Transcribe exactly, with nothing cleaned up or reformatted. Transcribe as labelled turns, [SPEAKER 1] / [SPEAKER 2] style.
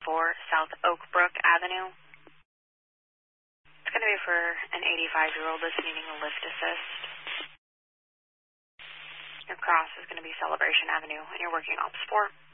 [SPEAKER 1] for South Oakbrook Avenue. It's going to be for an eighty-five-year-old that's needing a lift assist. Your cross is going to be Celebration Avenue, and you're working ops four.